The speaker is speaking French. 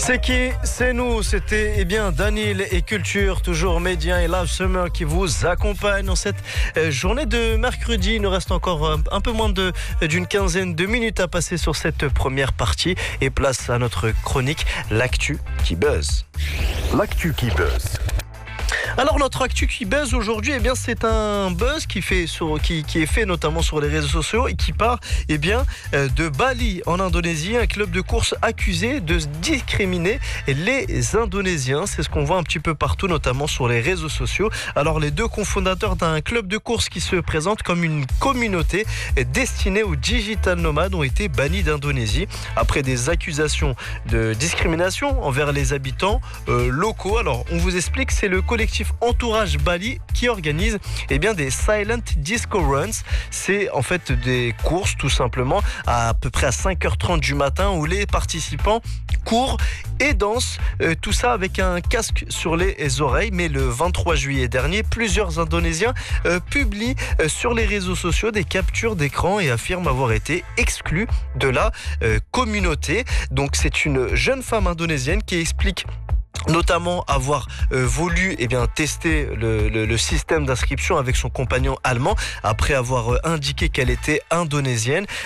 C'est qui? C'est nous. C'était Daniel et Culture, toujours Média et Love Summer qui vous accompagnent dans cette journée de mercredi. Il nous reste encore un peu moins d'une quinzaine de minutes à passer sur cette première partie et place à notre chronique, l'actu qui buzz. L'actu qui buzz. Alors notre actu qui buzz aujourd'hui, c'est un buzz qui est fait notamment sur les réseaux sociaux et qui part de Bali en Indonésie, un club de course accusé de discriminer les Indonésiens. C'est ce qu'on voit un petit peu partout, notamment sur les réseaux sociaux. Alors les deux cofondateurs d'un club de course qui se présente comme une communauté destinée aux digital nomades ont été bannis d'Indonésie après des accusations de discrimination envers les habitants locaux. Alors on vous explique, c'est le collectif Entourage Bali qui organise des Silent Disco Runs. C'est en fait des courses tout simplement à peu près à 5h30 du matin où les participants courent et dansent, tout ça avec un casque sur les oreilles. Mais le 23 juillet dernier, plusieurs Indonésiens publient sur les réseaux sociaux des captures d'écran et affirment avoir été exclus de la communauté. Donc c'est une jeune femme indonésienne qui explique notamment avoir voulu tester le système d'inscription avec son compagnon allemand après avoir indiqué qu'elle était indonésienne.